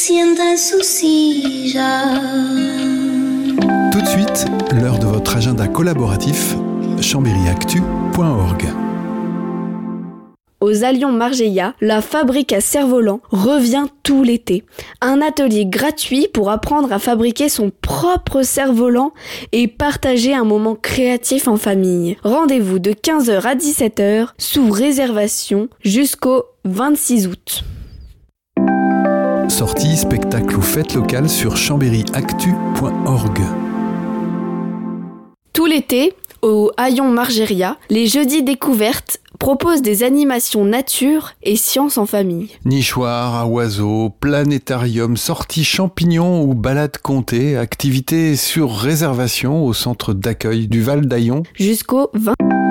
sientas así ya. Tout de suite, l'heure de votre agenda collaboratif, chambéryactu.org. Aux Allions Margeilla, la fabrique à cerf-volant revient tout l'été. Un atelier gratuit pour apprendre à fabriquer son propre cerf-volant et partager un moment créatif en famille. Rendez-vous de 15h à 17h sous réservation jusqu'au 26 août. Sorties, spectacles ou fêtes locales sur chambéryactu.org. Tout l'été, au Hayon Margeria, les jeudis découvertes proposent des animations nature et sciences en famille. Nichoirs à oiseaux, planétarium, sorties champignons ou balades comptées, activités sur réservation au centre d'accueil du Val d'Hayon Jusqu'au 20